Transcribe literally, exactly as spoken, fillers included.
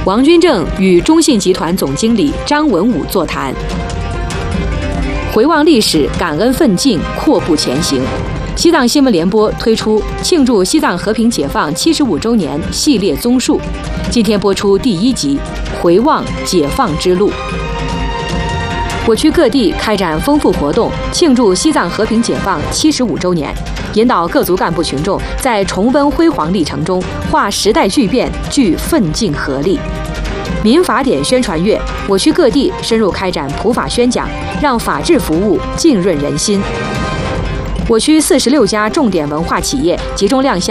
王军正与中信集团总经理张文武座谈。回望历史，感恩奋进，阔步前行。西藏新闻联播推出庆祝西藏和平解放七十五周年系列综述，今天播出第一集《回望解放之路》。我区各地开展丰富活动，庆祝西藏和平解放七十五周年，引导各族干部群众在重温辉煌历程中化时代巨变，聚奋进合力。民法典宣传月，我区各地深入开展普法宣讲，让法治服务浸润人心。我区四十六家重点文化企业集中亮相